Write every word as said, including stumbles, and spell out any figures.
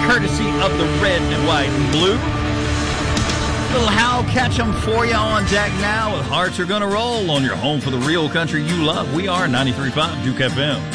courtesy of the red and white and blue. Little Hal Ketchum for you on deck now. Hearts are going to roll on your home for the real country you love. We are ninety-three point five Duke F M.